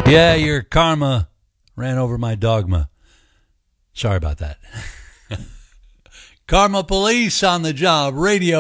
Yeah, your karma ran over my dogma. Sorry about that. Karma Police on the job, radio.